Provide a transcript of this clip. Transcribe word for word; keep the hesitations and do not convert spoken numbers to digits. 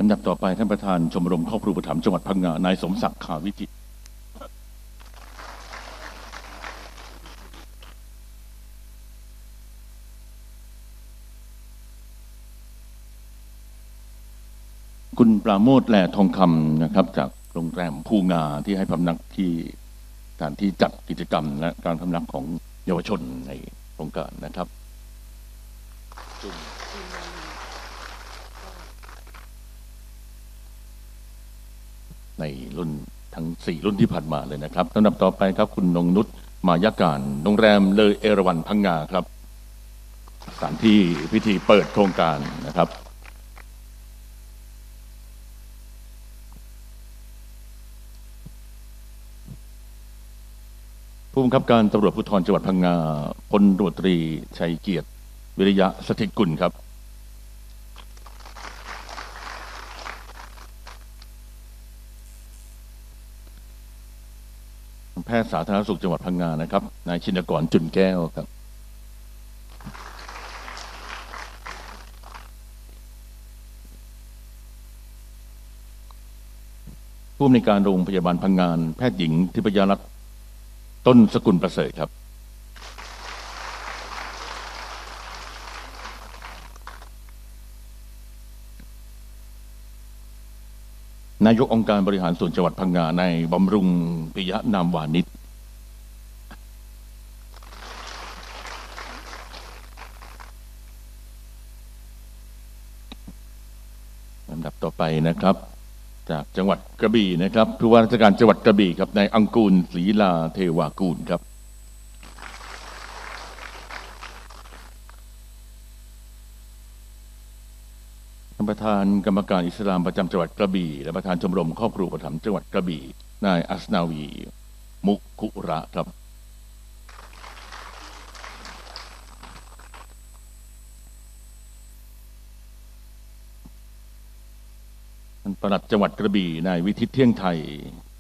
ลำดับต่อไปท่านประธานชมรมครอบครัวอุปถัมภ์จังหวัดพังงานายสมศักดิ์ขาวิจิตรคุณปราโมทย์แหล่ทองคำนะครับจากโรงแรมภูงาที่ให้พำนักที่สถานที่จัดกิจกรรมและการพำนักของเยาวชนในโครงการนะครับในรุ่นทั้งสี่รุ่นที่ผ่านมาเลยนะครับลำดับต่อไปครับคุณนงนุชมายาการโรงแรมเลอเอราวัณพังงาครับสถานที่พิธีเปิดโครงการนะครับผู้บังคับการตำรวจภูธรจังหวัดพังงาพลตำรวจตรีชัยเกียรติวิริยะสถิตกุลครับแพทย์สาธารณสุขจังหวัดพังงานะครับนายชินกรจุนแก้วครับผู้อำนวยการโรงพยาบาลพังงานแพทย์หญิงทิพยรัตน์ต้นสกุลประเสริฐครับนายกองค์การบริหารส่วนจังหวัดพังงาในบำรุงปิยะนามวานิชลำดับต่อไปนะครับจากจังหวัดกระบี่นะครับผู้ว่าราชการจังหวัดกระบี่ครับนายอังกูลศรีลาเทวากูลครับท่านประธานกรรมการอิสลามประจำจังหวัดกระบี่และประธานชมรมครอบครัวอุปถัมภ์จังหวัดกระบี่นายอัสนาวีมุคุระครับท่านปลัดจังหวัดกระบี่นายวิทิตเที่ยงไทย